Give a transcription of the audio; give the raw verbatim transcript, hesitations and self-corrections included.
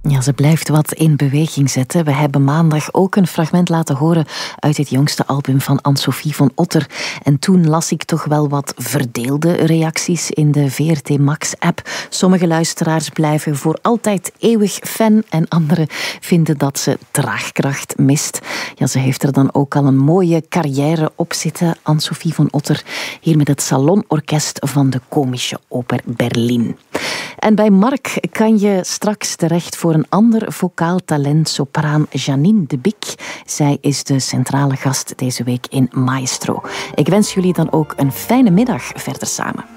Ja, ze blijft wat in beweging zetten. We hebben maandag ook een fragment laten horen uit het jongste album van Anne-Sophie van Otter. En toen las ik toch wel wat verdeelde reacties in de V R T Max-app. Sommige luisteraars blijven voor altijd eeuwig fan en anderen vinden dat ze draagkracht mist. Ja, ze heeft er dan ook al een mooie carrière op zitten, Anne-Sophie van Otter, hier met het Salonorkest van de Komische Oper Berlin. En bij Mark kan je straks terecht voor een ander vocaal talent, sopraan Janine de Bic. Zij is de centrale gast deze week in Maestro. Ik wens jullie dan ook een fijne middag verder samen.